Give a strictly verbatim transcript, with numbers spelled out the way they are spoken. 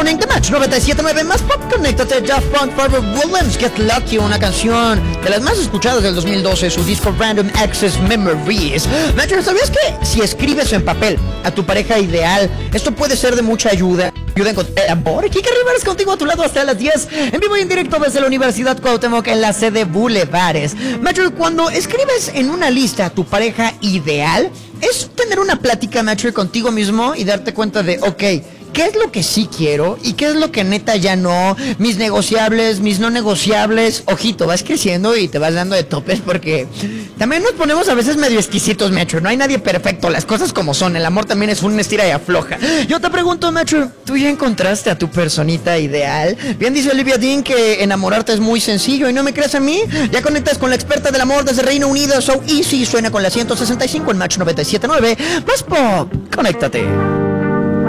morning de Match noventa y siete punto nueve más pop. Conéctate. Daft Punk, Pharrell Williams, Get Lucky, una canción de las más escuchadas del dos mil doce, su disco Random Access Memories. Matcher, ¿sabías que si escribes en papel a tu pareja ideal, esto puede ser de mucha ayuda? Ayuda a encontrar amor. Kike Rivers contigo a tu lado hasta las diez, en vivo y en directo desde la Universidad Cuauhtémoc en la sede Bulevares. Matcher, cuando escribes en una lista a tu pareja ideal, es tener una plática, Matcher, contigo mismo y darte cuenta de, ok, ¿qué es lo que sí quiero y qué es lo que neta ya no? Mis negociables, mis no negociables. Ojito, vas creciendo y te vas dando de topes porque también nos ponemos a veces medio exquisitos, Metro. No hay nadie perfecto, las cosas como son. El amor también es un estira y afloja. Yo te pregunto, Metro, ¿tú ya encontraste a tu personita ideal? Bien dice Olivia Dean que enamorarte es muy sencillo y no me crees a mí. Ya conectas con la experta del amor desde Reino Unido, So Easy. Suena con la ciento sesenta y cinco en Match noventa y siete punto nueve. Más pop, conéctate.